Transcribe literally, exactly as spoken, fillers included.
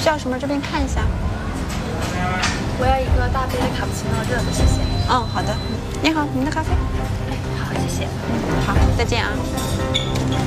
需要什么？这边看一下。 我要一个大杯的卡布奇诺，热的，谢谢。 嗯，好的。你好，您的咖啡。 哎，好，谢谢。 嗯，好，再见啊。